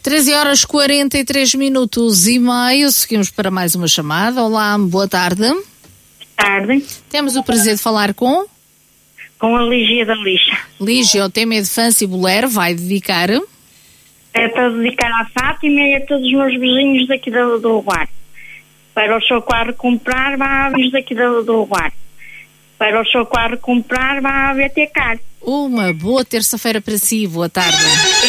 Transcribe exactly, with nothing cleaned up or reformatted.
treze horas quarenta e três minutos e meio, seguimos para mais uma chamada. Olá, boa tarde. Boa tarde. Temos o prazer de falar com? Com a Lígia da Lixa. Lígia, o tema é de Fãs e Bolero, vai dedicar? É para dedicar à Fátima e a todos os meus vizinhos daqui do, do Guar. Para o seu carro comprar, vá a vizinhos daqui do, do Guar. Para o seu carro comprar, vá a V T Car. Uma boa terça-feira para si, boa tarde.